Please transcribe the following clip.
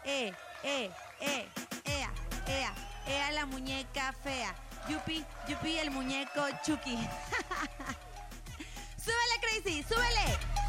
Eh, ea, la muñeca fea. Yupi, el muñeco Chucky. ¡Súbele, Crazy! ¡Súbele!